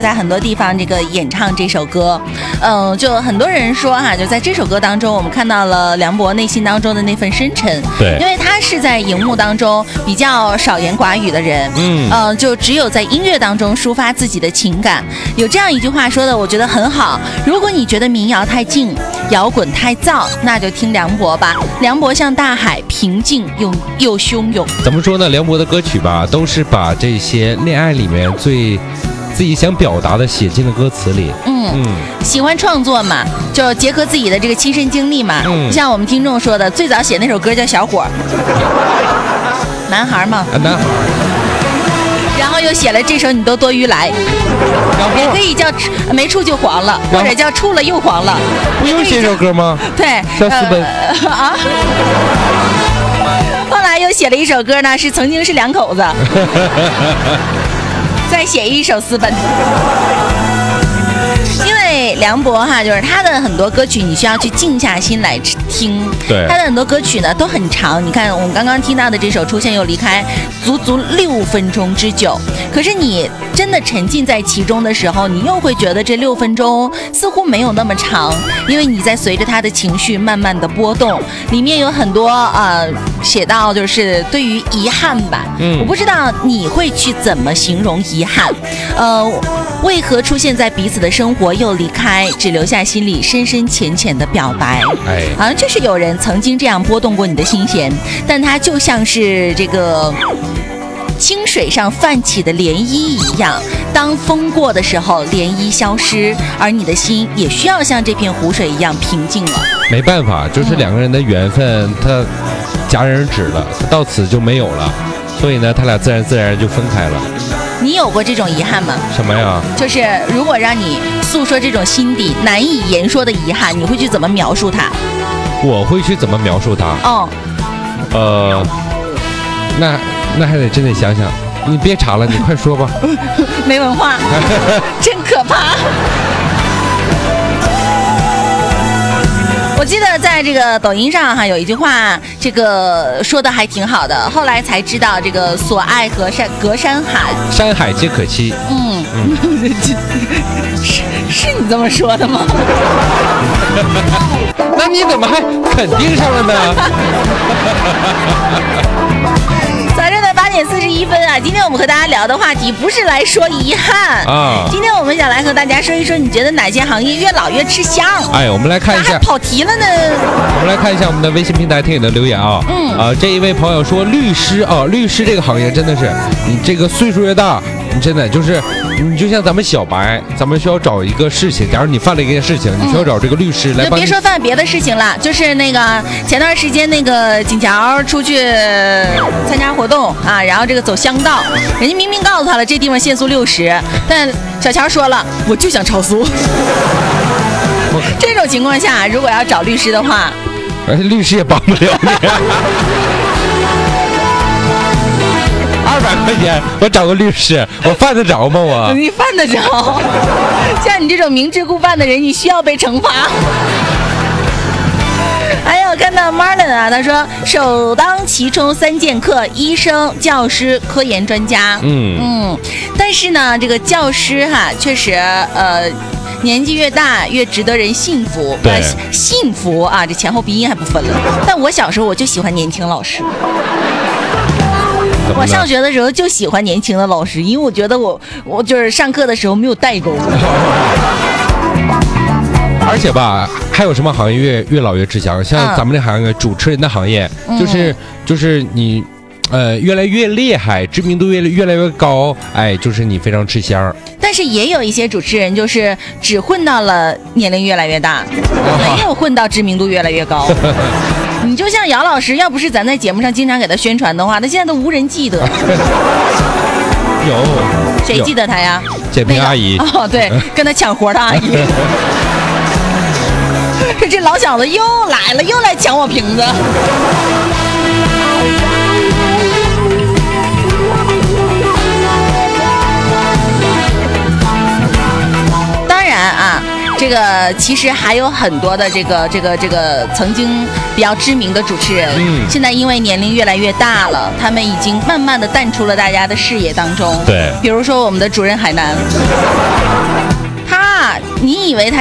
在很多地方这个演唱这首歌，就很多人说哈，就在这首歌当中，我们看到了梁博内心当中的那份深沉。 对， 因为他是在荧幕当中比较少言寡语的人，就只有在音乐当中抒发自己的情感。有这样一句话说的，我觉得很好。如果你觉得民谣太静，摇滚太燥，那就听梁博吧。梁博像大海，平静又汹涌。 怎么说呢？梁博的歌曲吧，都是把这些恋爱里面最自己想表达的写进了歌词里。 喜欢创作嘛，就结合自己的这个亲身经历嘛。像我们听众说的，最早写那首歌叫《小伙》，男孩嘛， 男孩。 然后又写了这首《你都多余来》，也可以叫没处就黄了，或者叫处了又黄了。 不用写首歌吗？ 对， 叫私奔啊。后来又写了一首歌呢，是曾经是两口子。再写一首私奔。因为梁博哈，就是他的很多歌曲，你需要去静下心来听。 对， 他的很多歌曲呢都很长。你看我们刚刚听到的这首《出现又离开》，足足6分钟之久。可是你真的沉浸在其中的时候，你又会觉得这6分钟似乎没有那么长，因为你在随着他的情绪慢慢的波动。里面有很多写到就是对于遗憾吧。我不知道你会去怎么形容遗憾。为何出现在彼此的生活又离开，只留下心里深深浅浅的表白？好像就是有人曾经这样拨动过你的心弦，但它就像是这个清水上泛起的涟漪一样，当风过的时候，涟漪消失，而你的心也需要像这片湖水一样平静了。 没办法，就是两个人的缘分，它戛然而止了，到此就没有了，所以呢，他俩自然就分开了。 你有过这种遗憾吗？ 什么呀？ 就是如果让你诉说这种心底难以言说的遗憾，你会去怎么描述它？ 我会去怎么描述它？那还得真得想想。你别查了，你快说吧。 没文化，真可怕。我记得在这个抖音上哈有一句话，这个说的还挺好的，后来才知道这个所爱隔山海， 山海皆可期。 是你这么说的吗？ 那你怎么还肯定上了呢？ 早上的8点41分啊！今天我们和大家聊的话题不是来说遗憾啊，今天我们想来和大家说一说，你觉得哪些行业越老越吃香？ 我们来看一下， 还跑题了呢。 我们来看一下我们的微信平台听友的留言啊。这一位朋友说，律师律师这个行业真的是，你这个岁数越大，你真的就是你就像咱们小白，咱们需要找一个事情，假如你犯了一件事情，你需要找这个律师来帮你。 就别说犯别的事情了，就是那个前段时间那个景桥出去参加活动啊，然后这个走乡道，人家明明告诉他了这地方限速60，但小乔说了我就想超速。这种情况下，如果要找律师的话， 律师也帮不了你。200块钱，我找个律师，我犯得着吗？我你犯得着？像你这种明知故犯的人，你需要被惩罚。还有看到 Marlon 啊，他说首当其冲3剑客：医生、教师、科研专家。但是呢，这个教师哈，确实年纪越大越值得人信服。 对， 幸福啊，这前后鼻音还不分了。但我小时候我就喜欢年轻老师。我上学的时候就喜欢年轻的老师，因为我觉得我就是上课的时候没有代沟。 而且吧，还有什么行业越老越吃香？像咱们这行业，主持人的行业，就是你，越来越厉害，知名度越来越高，就是你非常吃香。 但是也有一些主持人，就是只混到了年龄越来越大，没有混到知名度越来越高。你就像姚老师，要不是咱在节目上经常给他宣传的话，他现在都无人记得。谁记得他呀？ 捡瓶阿姨。 对，跟他抢活的阿姨。这老小子又来了，又来抢我瓶子。当然啊， 这个其实还有很多的这个曾经比较知名的主持人，现在因为年龄越来越大了，他们已经慢慢的淡出了大家的视野当中。 对， 比如说我们的主任海南，你以为他